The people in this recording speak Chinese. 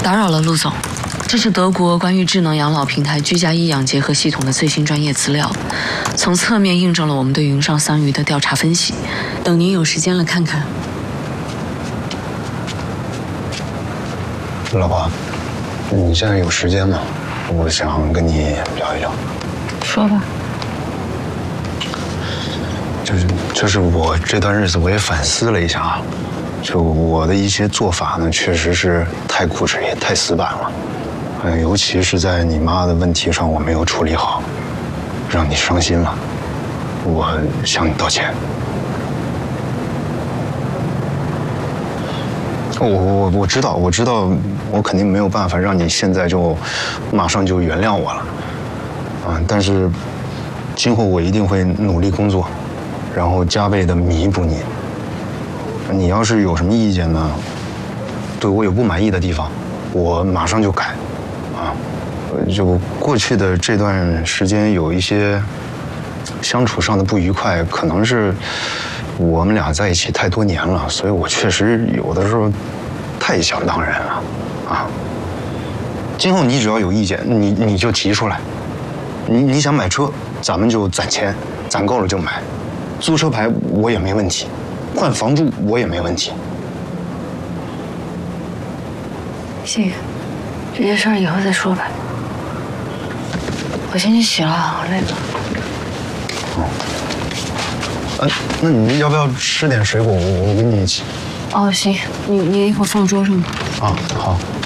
打扰了，陆总。这是德国关于智能养老平台居家医养结合系统的最新专业资料，从侧面印证了我们对云上桑榆的调查分析。等您有时间了看看。 老婆，你现在有时间吗？我想跟你聊一聊。 说吧。 就是我这段日子我也反思了一下啊，就我的一些做法呢，确实是太固执也太死板了。尤其是在你妈的问题上，我没有处理好，让你伤心了，我向你道歉。我知道，我肯定没有办法让你现在就马上就原谅我了，但是今后我一定会努力工作，然后加倍的弥补你。你要是有什么意见呢，对我有不满意的地方，我马上就改。就过去的这段时间有一些相处上的不愉快，可能是我们俩在一起太多年了，所以我确实有的时候太想当然了啊。今后你只要有意见，你就提出来。你想买车，咱们就攒钱，攒够了就买。租车牌我也没问题，换房住我也没问题。 行，这些事儿以后再说吧。我先去洗了，好累了。 那你要不要吃点水果？我跟你一起。 哦，行，你一会儿放桌上吧。 啊，好。